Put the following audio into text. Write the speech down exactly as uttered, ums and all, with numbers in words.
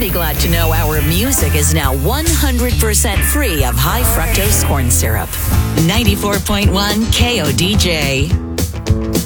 be glad to know our music is now one hundred percent free of high fructose corn syrup. ninety-four point one K O D J.